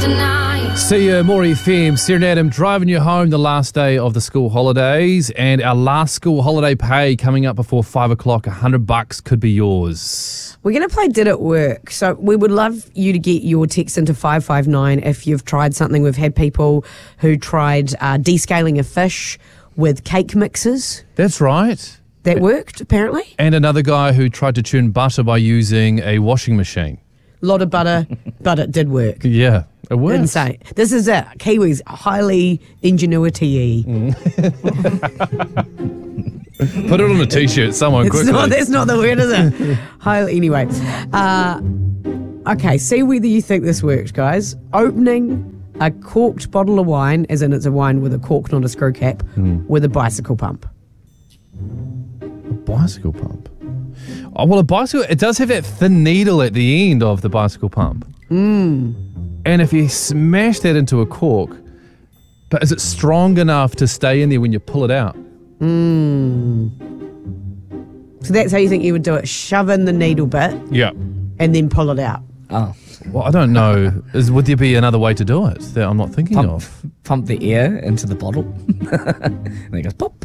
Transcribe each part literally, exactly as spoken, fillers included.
deny. See you, More F M, Sarah and Adam driving you home the last day of the school holidays, and our last school holiday pay coming up before five o'clock. A hundred bucks could be yours. We're going to play Did It Work? So we would love you to get your text into five five nine if you've tried something. We've had people who tried uh, descaling a fish with cake mixes. That's right. That worked, apparently. And another guy who tried to churn butter by using a washing machine. A lot of butter, but it did work. Yeah, it worked. Insane. This is it. Kiwis, highly ingenuity-y. Put it on a t-shirt, someone It's quickly. not, that's not the word, is it? Highly, anyway. Uh, okay, see whether you think this works, guys. Opening a corked bottle of wine, as in it's a wine with a cork, not a screw cap, Mm. with a bicycle pump. A bicycle pump? Oh, well, a bicycle, it does have that thin needle at the end of the bicycle pump. Mm. And if you smash that into a cork, but is it strong enough to stay in there when you pull it out? Mm. So that's how you think you would do it. Shove in the needle bit Yeah. and then pull it out. Oh. Well, I don't know. Is Would there be another way to do it that I'm not thinking Pump, of? pump the air into the bottle. And it goes pop.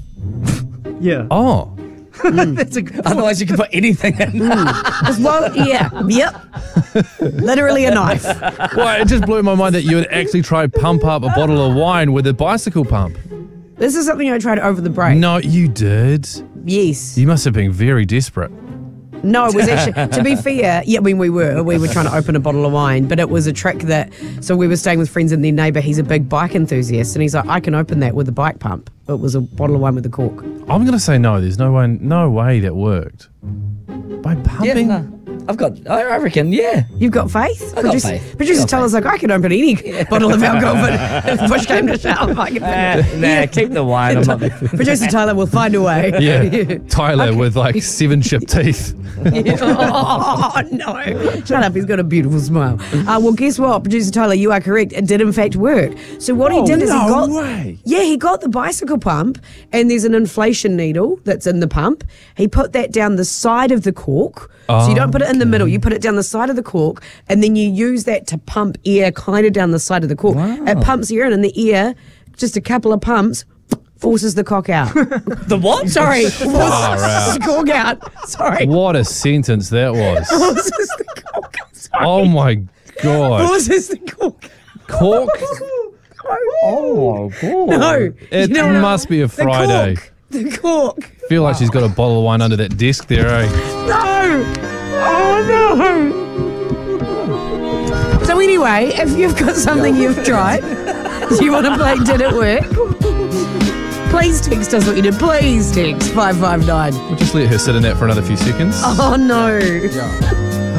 Yeah. Oh. That's a good Otherwise you can put anything in. Mm. Well, yeah, yep. Literally a knife. Well, it just blew my mind that you would actually try pump up a bottle of wine with a bicycle pump. This is something I tried over the break. No, you did. Yes. You must have been very desperate. No, it was actually, to be fair, yeah, I mean, we were. We were trying to open a bottle of wine, but it was a trick that, so we were staying with friends and their neighbour, he's a big bike enthusiast, and he's like, I can open that with a bike pump. It was a bottle of wine with a cork. I'm going to say no. There's no way, no way that worked. By pumping? Yeah, no. I've got, I I reckon, yeah. You've got faith? I've got faith. Producers Got tell us, like, I can open any bottle of alcohol, but if push came to shove, I can Nah, nah, keep the wine. I'm not. Producer Tyler will find a way. Yeah. Tyler with like seven chip teeth. Oh, no. Shut up, he's got a beautiful smile. Uh, well, guess what? Producer Tyler, you are correct. It did, in fact, work. So what Oh, he did is no he got... way. Yeah, he got the bicycle pump, and there's an inflation needle that's in the pump. He put that down the side of the cork. So you don't put it in the middle. You put it down the side of the cork, and then you use that to pump air kind of down the side of the cork. Wow. It pumps air in, and the air, just a couple of pumps, forces the cock out. The what? Sorry. Forces out. the cork out. Sorry. What a sentence that was. Forces the cork out. Sorry. Oh my God. Forces the cork Cork? Oh, my God. No. It You know what? must be a Friday. The cork. The cork. Feel like she's got a bottle of wine under that desk there, eh? No. Oh, no. So anyway, if you've got something you've tried, do you want to play Did It Work? Please text us what you did. Please text five five nine. We'll just let her sit in that for another few seconds. Oh, no.